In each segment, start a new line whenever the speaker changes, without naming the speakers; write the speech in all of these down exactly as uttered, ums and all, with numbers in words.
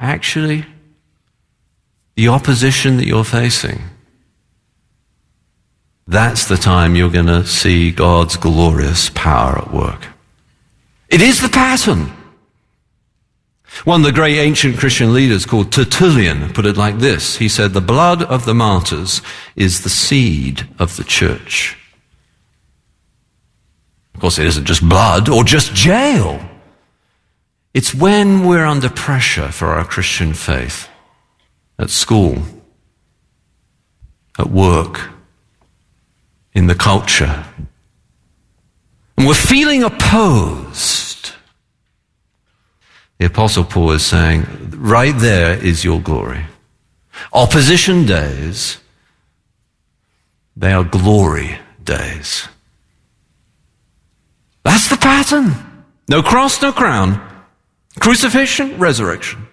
actually, the opposition that you're facing, that's the time you're going to see God's glorious power at work. It is the pattern. One of the great ancient Christian leaders called Tertullian put it like this. He said, the blood of the martyrs is the seed of the church. Of course, it isn't just blood or just jail. It's when we're under pressure for our Christian faith, at school, at work, in the culture, and we're feeling opposed. The Apostle Paul is saying, right there is your glory. Opposition days, they are glory days. That's the pattern. No cross, no crown. Crucifixion, resurrection.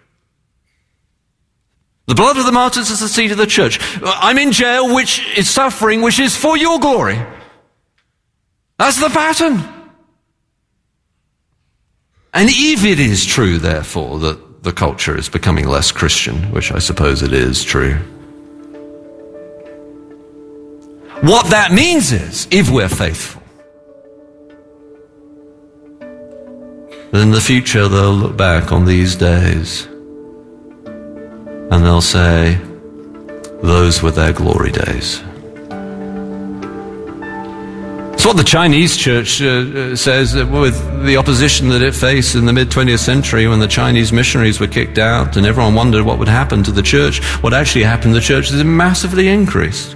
The blood of the martyrs is the seed of the church. I'm in jail, which is suffering, which is for your glory. That's the pattern. And if it is true, therefore, that the culture is becoming less Christian, which I suppose it is true, what that means is, if we're faithful, then in the future they'll look back on these days and they'll say, those were their glory days. It's what the Chinese church uh, says with the opposition that it faced in the mid-twentieth century when the Chinese missionaries were kicked out and everyone wondered what would happen to the church. What actually happened to the church is it massively increased.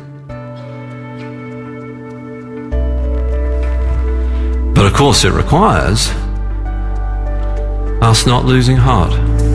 But of course it requires us not losing heart.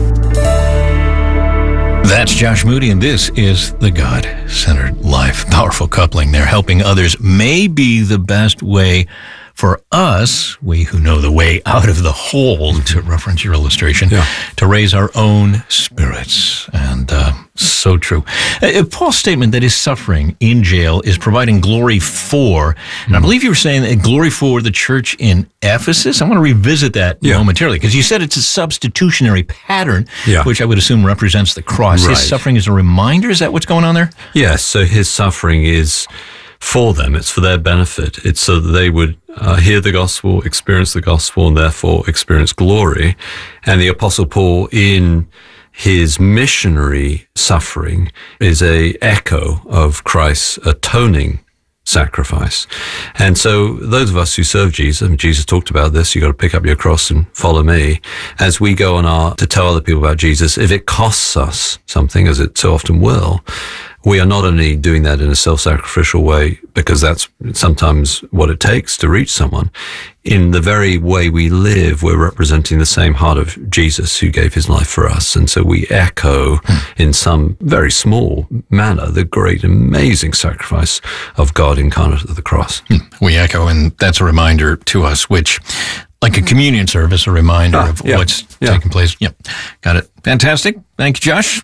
That's Josh Moody, and this is The God-Centered Life. Powerful coupling there. Helping others may be the best way for us, we who know the way out of the hole, to reference your illustration, yeah. to raise our own spirits. And uh, so true. Uh, Paul's statement that his suffering in jail is providing glory for, and mm-hmm. I believe you were saying that glory for the church in Ephesus. I want to revisit that yeah. momentarily, because you said it's a substitutionary pattern, yeah. which I would assume represents the cross. Right. His suffering is a reminder. Is that what's going on there?
Yes, so his suffering is for them. It's for their benefit. It's so that they would uh, hear the gospel, experience the gospel, and therefore experience glory. And the Apostle Paul, in his missionary suffering, is a echo of Christ's atoning sacrifice. And so those of us who serve Jesus, and Jesus talked about this, you got to pick up your cross and follow me. As we go on our, to tell other people about Jesus, if it costs us something, as it so often will, we are not only doing that in a self-sacrificial way, because that's sometimes what it takes to reach someone. In the very way we live, we're representing the same heart of Jesus who gave his life for us. And so we echo in some very small manner the great, amazing sacrifice of God incarnate at the cross.
We echo, and that's a reminder to us, which, like a communion service, a reminder ah, of yeah, what's yeah. taking place. Yep, got it. Fantastic. Thank you, Josh.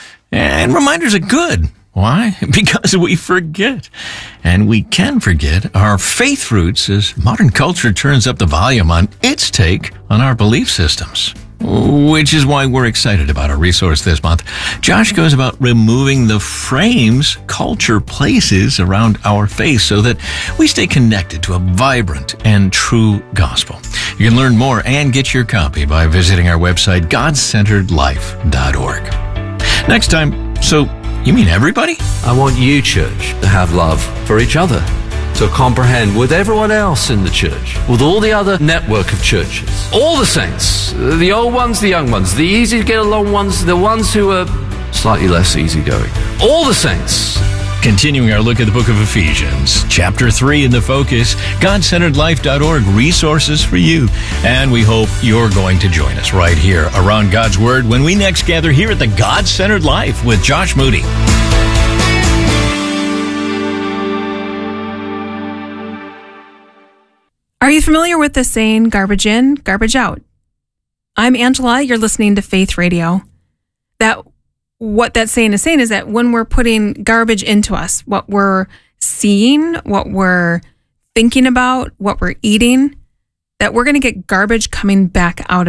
And reminders are good. Why? Because we forget. And we can forget our faith roots as modern culture turns up the volume on its take on our belief systems. Which is why we're excited about our resource this month. Josh goes about removing the frames culture places around our faith so that we stay connected to a vibrant and true gospel. You can learn more and get your copy by visiting our website, god centered life dot org. Next time, so you mean everybody?
I want you, church, to have love for each other, to comprehend with everyone else in the church, with all the other network of churches, all the saints, the old ones, the young ones, the easy to get along ones, the ones who are slightly less easygoing, all the saints.
Continuing our look at the book of Ephesians, chapter three in the focus, god centered life dot org, resources for you. And we hope you're going to join us right here around God's Word when we next gather here at the God-Centered Life with Josh Moody.
Are you familiar with the saying, garbage in, garbage out? I'm Angela. You're listening to Faith Radio. That What that saying is saying is that when we're putting garbage into us, what we're seeing, what we're thinking about, what we're eating, that we're going to get garbage coming back out